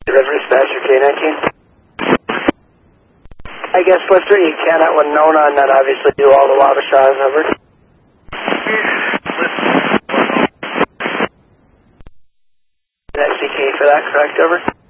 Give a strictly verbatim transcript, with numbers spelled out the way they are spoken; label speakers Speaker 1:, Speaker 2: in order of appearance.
Speaker 1: River Dispatcher K nineteen. I guess Blister, you cannot, when known on that, obviously do all the Wabashas, over. X C K for that, correct, over?